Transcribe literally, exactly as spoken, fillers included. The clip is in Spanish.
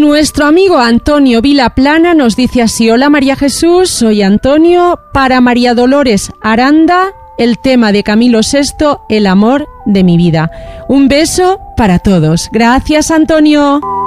nuestro amigo Antonio Vilaplana nos dice así: hola María Jesús, soy Antonio. Para María Dolores Aranda, el tema de Camilo sexto, el amor de mi vida. Un beso para todos. Gracias, Antonio.